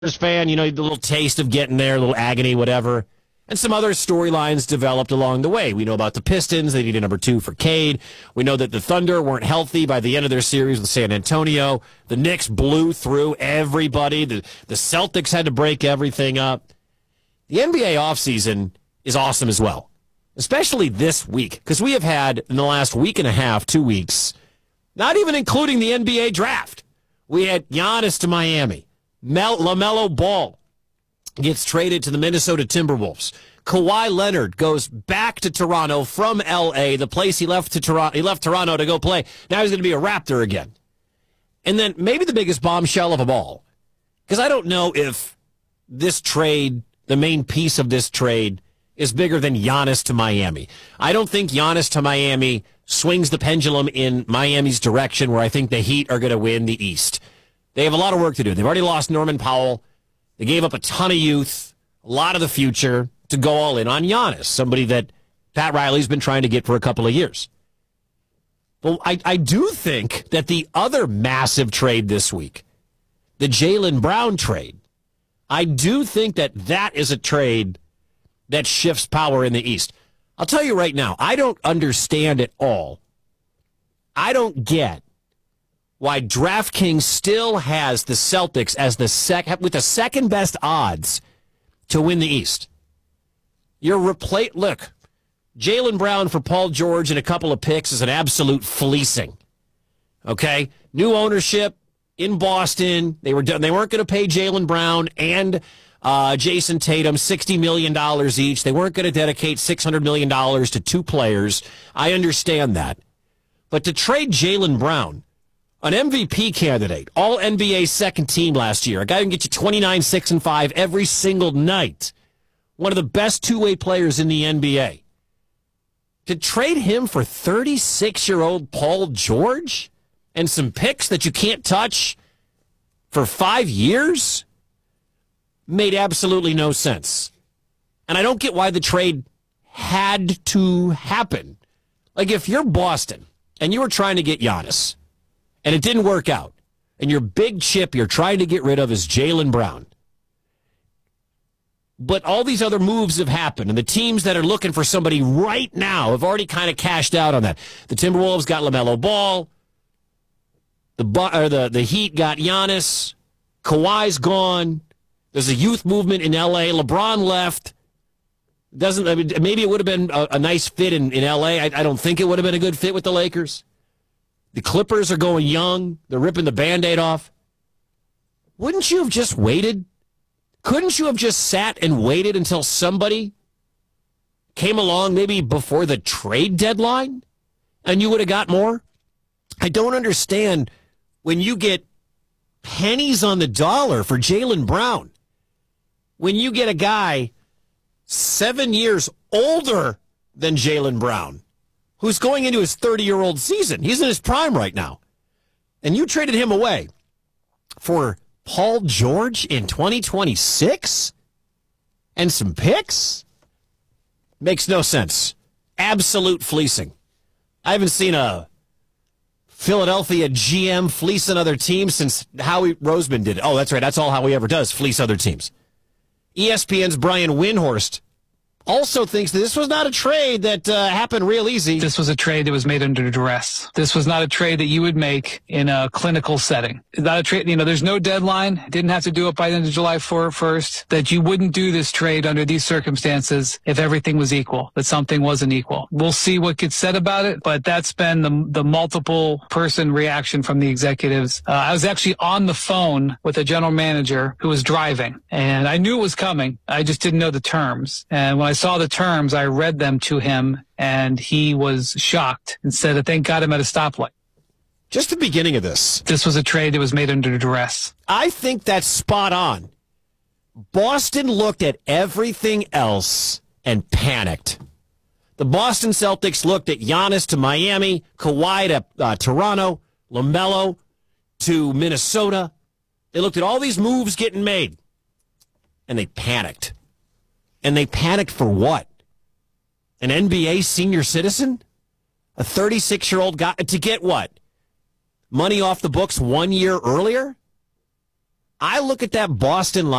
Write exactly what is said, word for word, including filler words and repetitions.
fan, you know, the little taste of getting there, a little agony, whatever. And some other storylines developed along the way. We know about the Pistons. They need a number two for Cade. We know that the Thunder weren't healthy by the end of their series with San Antonio. The Knicks blew through everybody. The, the Celtics had to break everything up. The N B A offseason is awesome as well, especially this week, because we have had, in the last week and a half, two weeks, not even including the N B A draft, we had Giannis to Miami. Mel- LaMelo Ball gets traded to the Minnesota Timberwolves. Kawhi Leonard goes back to Toronto from L A, the place he left to Toronto. He left Toronto to go play. Now he's going to be a Raptor again. And then maybe the biggest bombshell of them all, because I don't know if this trade, the main piece of this trade, is bigger than Giannis to Miami. I don't think Giannis to Miami swings the pendulum in Miami's direction, where I think the Heat are going to win the East. They have a lot of work to do. They've already lost Norman Powell. They gave up a ton of youth, a lot of the future, to go all in on Giannis, somebody that Pat Riley's been trying to get for a couple of years. Well, I, I do think that the other massive trade this week, the Jaylen Brown trade, I do think that that is a trade that shifts power in the East. I'll tell you right now, I don't understand at all. I don't get why DraftKings still has the Celtics as the sec with the second best odds to win the East. You're repla- Look, Jaylen Brown for Paul George and a couple of picks is an absolute fleecing. Okay, new ownership in Boston. They were done. They weren't going to pay Jaylen Brown and uh, Jason Tatum sixty million dollars each. They weren't going to dedicate six hundred million dollars to two players. I understand that, but to trade Jaylen Brown, an M V P candidate, all N B A second team last year, a guy who can get you twenty-nine, six, and five every single night, one of the best two-way players in the N B A. To trade him for thirty-six-year-old Paul George and some picks that you can't touch for five years made absolutely no sense. And I don't get why the trade had to happen. Like, if you're Boston and you were trying to get Giannis, and it didn't work out, and your big chip you're trying to get rid of is Jaylen Brown, but all these other moves have happened, and the teams that are looking for somebody right now have already kind of cashed out on that. The Timberwolves got LaMelo Ball. The, or the, the Heat got Giannis. Kawhi's gone. There's a youth movement in L A. LeBron left. Doesn't I mean, maybe it would have been a, a nice fit in, in L A. I, I don't think it would have been a good fit with the Lakers. The Clippers are going young. They're ripping the Band-Aid off. Wouldn't you have just waited? Couldn't you have just sat and waited until somebody came along maybe before the trade deadline and you would have got more? I don't understand when you get pennies on the dollar for Jaylen Brown, when you get a guy seven years older than Jaylen Brown, who's going into his thirty-year-old season. He's in his prime right now. And you traded him away for Paul George in twenty twenty-six and some picks? Makes no sense. Absolute fleecing. I haven't seen a Philadelphia G M fleece another team since Howie Roseman did it. Oh, that's right. That's all Howie ever does, fleece other teams. E S P N's Brian Windhorst also thinks that this was not a trade that uh, happened real easy. This was a trade that was made under duress. This was not a trade that you would make in a clinical setting. It's not a trade, you know, there's no deadline. Didn't have to do it by the end of July first. That you wouldn't do this trade under these circumstances if everything was equal, that something wasn't equal. We'll see what gets said about it, but that's been the, the multiple person reaction from the executives. Uh, I was actually on the phone with a general manager who was driving, and I knew it was coming. I just didn't know the terms. And when I saw the terms, I read them to him, and he was shocked and said that thank God I'm at a stoplight. Just the beginning of this. This was a trade that was made under duress. I think that's spot on. Boston looked at everything else and panicked. The Boston Celtics looked at Giannis to Miami, Kawhi to uh, Toronto, LaMelo to Minnesota. They looked at all these moves getting made, and they panicked. And they panicked for what? An N B A senior citizen? A thirty-six-year-old guy to get what? Money off the books one year earlier? I look at that Boston line.